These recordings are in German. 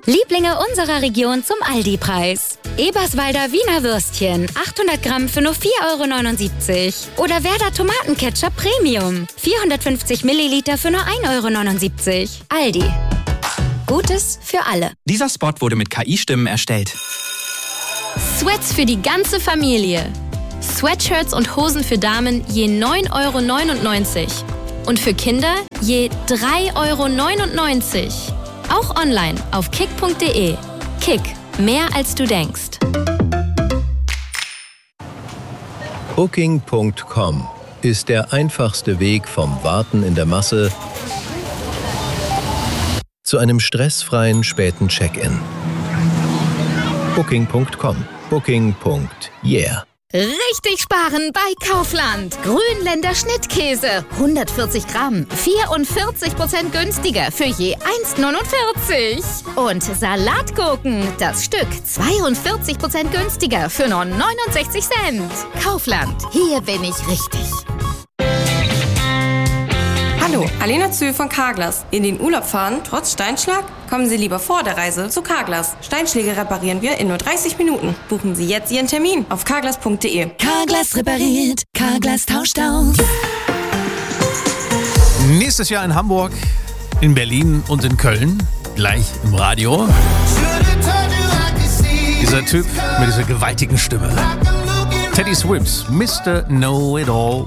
Lieblinge unserer Region zum Aldi-Preis. Eberswalder Wiener Würstchen, 800 Gramm für nur 4,79 €. Oder Werder Tomatenketchup Premium, 450 Milliliter für nur 1,79 €. Aldi. Gutes für alle. Dieser Spot wurde mit KI-Stimmen erstellt. Sweats für die ganze Familie. Sweatshirts und Hosen für Damen je 9,99 € und für Kinder je 3,99 €. Auch online auf kick.de. Kick, mehr als du denkst. Booking.com ist der einfachste Weg vom Warten in der Masse zu einem stressfreien späten Check-in. Booking.com. Booking.yeah. Richtig sparen bei Kaufland. Grünländer Schnittkäse, 140 Gramm, 44% günstiger für je 1,49 €. Und Salatgurken, das Stück, 42% günstiger für nur 69 Cent. Kaufland, hier bin ich richtig. Hallo, Alena Zühl von Carglass. In den Urlaub fahren, trotz Steinschlag? Kommen Sie lieber vor der Reise zu Carglass. Steinschläge reparieren wir in nur 30 Minuten. Buchen Sie jetzt Ihren Termin auf carglass.de. Carglass repariert, Carglass tauscht aus. Nächstes Jahr in Hamburg, in Berlin und in Köln. Gleich im Radio. Dieser Typ mit dieser gewaltigen Stimme. Teddy Swims, Mr. Know-It-All.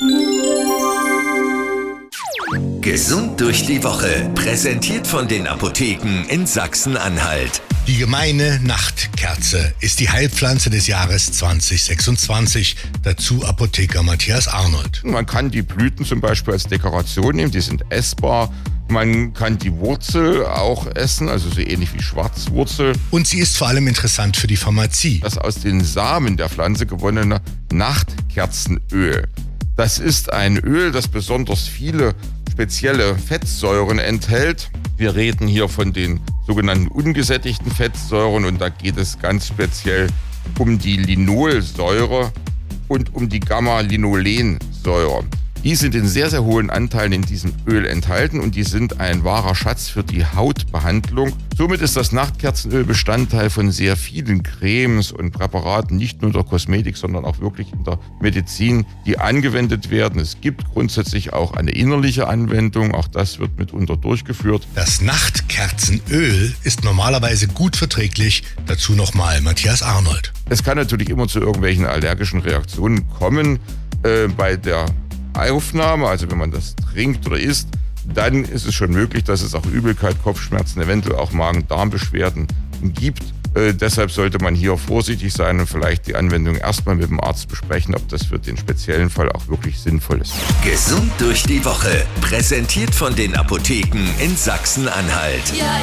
Gesund durch die Woche, präsentiert von den Apotheken in Sachsen-Anhalt. Die gemeine Nachtkerze ist die Heilpflanze des Jahres 2026. Dazu Apotheker Matthias Arnold. Man kann die Blüten zum Beispiel als Dekoration nehmen, die sind essbar. Man kann die Wurzel auch essen, also so ähnlich wie Schwarzwurzel. Und sie ist vor allem interessant für die Pharmazie. Das aus den Samen der Pflanze gewonnene Nachtkerzenöl. Das ist ein Öl, das besonders viele spezielle Fettsäuren enthält. Wir reden hier von den sogenannten ungesättigten Fettsäuren und da geht es ganz speziell um die Linolsäure und um die Gamma-Linolensäure. Die sind in sehr, sehr hohen Anteilen in diesem Öl enthalten und die sind ein wahrer Schatz für die Hautbehandlung. Somit ist das Nachtkerzenöl Bestandteil von sehr vielen Cremes und Präparaten, nicht nur in der Kosmetik, sondern auch wirklich in der Medizin, die angewendet werden. Es gibt grundsätzlich auch eine innerliche Anwendung, auch das wird mitunter durchgeführt. Das Nachtkerzenöl ist normalerweise gut verträglich. Dazu nochmal Matthias Arnold. Es kann natürlich immer zu irgendwelchen allergischen Reaktionen kommen bei der Aufnahme, also wenn man das trinkt oder isst, dann ist es schon möglich, dass es auch Übelkeit, Kopfschmerzen, eventuell auch Magen-Darm-Beschwerden gibt. Deshalb sollte man hier vorsichtig sein und vielleicht die Anwendung erstmal mit dem Arzt besprechen, ob das für den speziellen Fall auch wirklich sinnvoll ist. Gesund durch die Woche, präsentiert von den Apotheken in Sachsen-Anhalt. Ja,